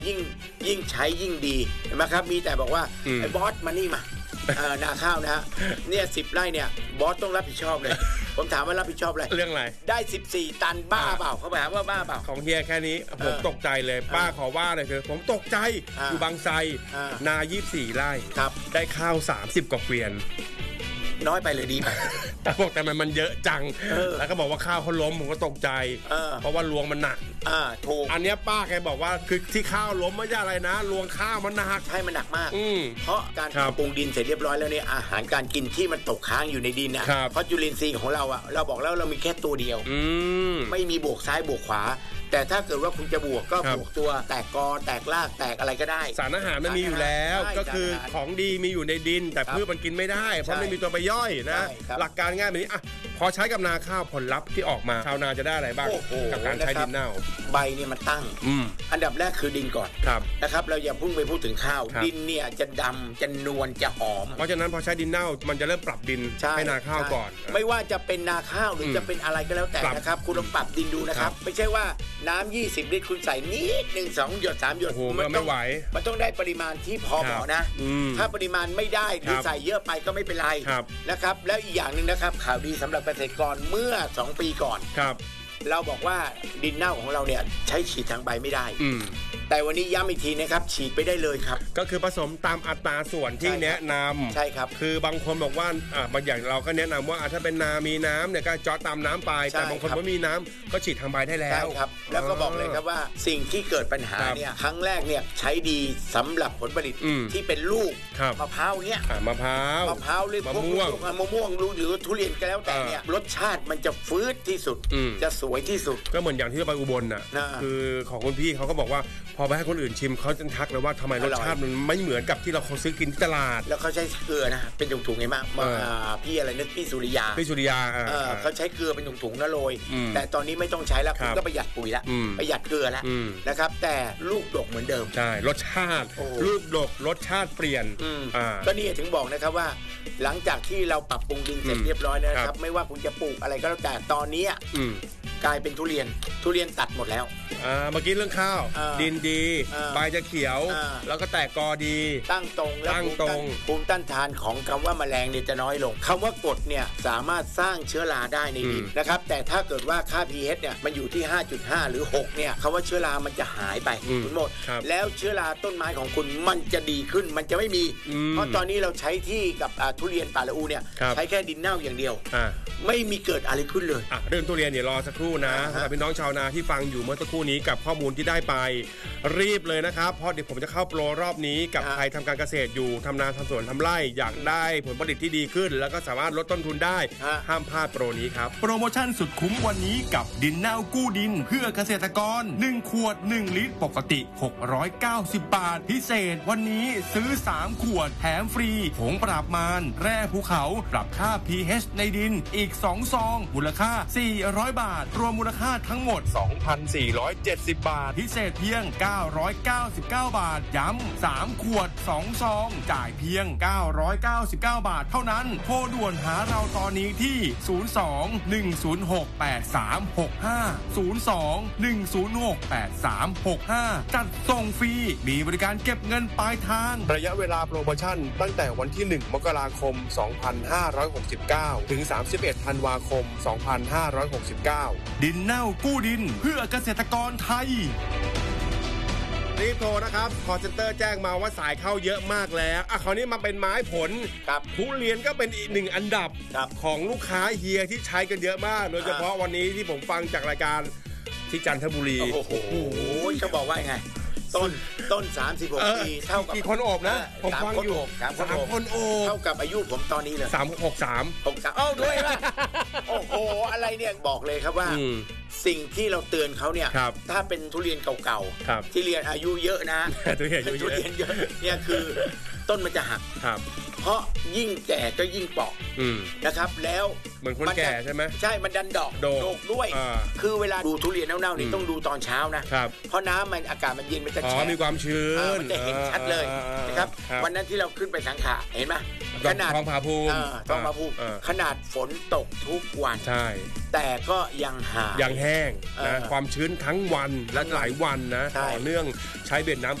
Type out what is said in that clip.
ยิ่งใช้ยิ่งดีเห็นไหมครับมีแต่บอกว่าไอ้บอสมานี่มานาข้าวนะฮะเนี่ย10 ไร่เนี่ยบอสต้องรับผิดชอบเลยผมถามว่ารับผิดชอบอะไรเรื่องอะไรได้14 ตันบ้าเปล่าเขาถามว่าบ้าเปล่าของเฮียแค่นี้ผมตกใจเลยป้าขอว่าเลยคือผมตกใจอยู่บางไทรนา24 ไร่ได้ข้าว30 กว่าเกวียนน้อยไปเลยดีไปแต่บอกแต่มันเยอะจังแล้วก็บอกว่าข้าวเขาล้มผมก็ตกใจเพราะว่ารวงมันหนักถูกอันนี้ป้าแกบอกว่าคือที่ข้าวล้มไม่ใช่อะไรนะรวงข้าวมันหนักใช่มันหนักมากเพราะการปรุงดินเสร็จเรียบร้อยแล้วเนี่ยอาหารการกินที่มันตกค้างอยู่ในดินนะเพราะจุลินทรีย์ของเราอะเราบอกแล้วเรามีแค่ตัวเดียวไม่มีบวกซ้ายบวกขวาแต่ถ้าเกิดว่าคุณจะบวกก็บวกตัวแตกกอแตกรากแตกอะไรก็ได้สารอาหารมันมีอยู่แล้วก็คือของดีมีอยู่ในดินแต่พืชมันกินไม่ได้เพราะไม่มีตัวไปย่อยนะหลักการง่ายแบบนี้อ่ะพอใช้กับนาข้าวผลลัพธ์ที่ออกมาชาวนาจะได้อะไรบ้างกับการใช้ดินเน่าใบเนี่ยมันตั้งอันดับแรกคือดินก่อนนะครับเราอย่าเพิ่งไปพูดถึงข้าวดินเนี่ยจะดำจะนวลจะหอมเพราะฉะนั้นพอใช้ดินเน่ามันจะเริ่มปรับดินให้นาข้าวก่อนไม่ว่าจะเป็นนาข้าวหรือจะเป็นอะไรก็แล้วแต่นะครับคุณลองปรับดินดูนะครับไม่ใช่ว่าน้ำ20 ลิตรคุณใส่นิด1 2 หยด3 หยดมันไม่ไหวมันต้องได้ปริมาณที่พอเหมาะนะถ้าปริมาณไม่ได้หรือใส่เยอะไปก็ไม่เป็นไรนะครับแล้วอีกอย่างหนึ่งนะครับข่าวดีสำหรับเกษตรกรเมื่อ2 ปีก่อนเราบอกว่าดินเน่าของเราเนี่ยใช้ฉีดทางใบไม่ได้แต่วันนี้ย้ำอีกทีนะครับฉีดไปได้เลยครับก็คือผสมตามอัตราส่วนที่แนะนำใช่ครับคือบางคนบอกว่าบางอย่างเราก็แนะนำว่าถ้าเป็นนามีน้ำเนี่ยก็เจาะตามน้ำไปแต่บางคนไม่มีน้ำก็ฉีดทางใบได้แล้วใช่ครับแล้วก็บอกเลยครับว่าสิ่งที่เกิดปัญหาเนี่ยครั้งแรกเนี่ยใช้ดีสำหรับผลผลิตที่เป็นลูกมะพร้าวเนี่ยมะพร้าวหรือมะม่วงหรือทุเรียนก็แล้วแต่เนี่ยรสชาติมันจะฟื้นที่สุดจะสวยที่สุดก็เหมือนอย่างที่เราไปอุบลน่ะคือของคุณพี่เขาก็บอกว่าพอไปให้คนอื่นชิมเขาจะทักเลยว่าทำไมรสชาติมันไม่เหมือนกับที่เราซื้อกินที่ตลาดแล้วเขาใช้เกลือนะเป็นถุงๆไงมากพี่อะไรนึกพี่สุริยาเขาใช้เกลือเป็นถุงๆนะโรยแต่ตอนนี้ไม่ต้องใช้แล้วคุณก็ประหยัดปุ๋ยแล้วประหยัดเกลือแล้วนะครับแต่ลูกดกเหมือนเดิมใช่รสชาติลูกดกรสชาติเปลี่ยนก็นี่ถึงบอกนะครับว่าหลังจากที่เราปรับปรุงดินเสร็จเรียบร้อยนะครับไม่ว่าคุณจะปลูกอะไรก็แล้วแต่ตอนนี้กลายเป็นทุเรียนตัดหมดแล้วเมื่อกี้เรื่องข้าวดินดีใบจะเขียวแล้วก็แตกกอดีตั้งตรงและภูมิต้านทานของคำว่าแมลงเนี่ยจะน้อยลงคำว่ากรดเนี่ยสามารถสร้างเชื้อราได้ในดินนะครับแต่ถ้าเกิดว่าค่า pH เนี่ยมันอยู่ที่ 5.5 หรือ6เนี่ยคำว่าเชื้อรามันจะหายไปหมดแล้วเชื้อราต้นไม้ของคุณมันจะดีขึ้นมันจะไม่มีเพราะตอนนี้เราใช้ที่กับทุเรียนป่าละอูเนี่ยใช้แค่ดินเน่าอย่างเดียวไม่มีเกิดอะไรขึ้นเลยเรื่องทุเรียนเนี่ยรอสักครู่นะสำหรับพี่น้องชาวนาที่ฟังอยู่เมื่อสักครู่นี้กับข้อมูลที่ได้ไปรีบเลยนะครับเพราะเดี๋ยวผมจะเข้าโปรรอบนี้กับใครทำการเกษตรอยู่ทำนาทำสวนทำไร่อยากได้ผลผลิตที่ดีขึ้นแล้วก็สามารถลดต้นทุนได้ห้ามพลาดโปรนี้ครับโปรโมชั่นสุดคุ้มวันนี้กับดินเน่ากู้ดินเพื่อเกษตรกร1 ขวด 1 ลิตรปกติ690 บาทพิเศษวันนี้ซื้อ3 ขวดแถมฟรีผงปราบมารแร่ภูเขาปรับค่า pH ในดินอีก2 ซองมูลค่า400 บาทรวมมูลค่าทั้งหมด 2,470 บาทพิเศษเพียง999 บาทย้ำ3 ขวด 2 ซองจ่ายเพียง999 บาทเท่านั้นโทรด่วนหาเราตอนนี้ที่02-106-8365 จัดส่งฟรีมีบริการเก็บเงินปลายทางระยะเวลาโปรโมชั่นตั้งแต่วันที่1 มกราคม 2569 ถึง 31 ธันวาคม 2569 ดินเน่ากู้ดินเพื่อเกษตรกรไทยรีบโทรนะครับคอลเซ็นเตอร์แจ้งมาว่าสายเข้าเยอะมากแล้วคราวนี้มาเป็นไม้ผลทุเรียนก็เป็นอีก1 อันดับของลูกค้าเฮียที่ใช้กันเยอะมากโดยเฉพาะวันนี้ที่ผมฟังจากรายการที่จันทบุรีโอ้โหเขาบอกว่าไงต้น36 ปีเท่ากับกี่คนโอบนะผมฟังอยู่3 คนโอบเท่ากับอายุผมตอนนี้เลย 63 ด้วยป่ะโอ้โหอะไรเนี่ยบอกเลยครับว่าสิ่งที่เราเตือนเขาเนี่ยถ้าเป็นทุเรียนเก่าๆที่เรียนอายุเยอะนะทุเรียนเยอะเนี่ยคือต้นมันจะหักครับเพราะยิ่งแก่ก็ยิ่งเปราะนะครับแล้วเหมือนคนแก่ใช่ไหมใช่มันดันดอกด้วยคือเวลาดูทุเรียนเน่าๆนี่ต้องดูตอนเช้านะเพราะน้ำมันอากาศมันเย็นมันจะแฉะมีความชื้นมันจะเห็นชัดเลยนะครับวันนั้นที่เราขึ้นไปสังขะเห็นไหมขนาดทองผาภูมิขนาดฝนตกทุกวันใช่แต่ก็ยังหายยังแห้งนะความชื้นทั้งวันและหลายวันนะต่อเนื่องใช้เบ็ดน้ำ